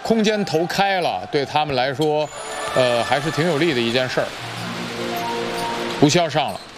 空间投开了，对他们来说，还是挺有利的一件事儿。吴潇上了。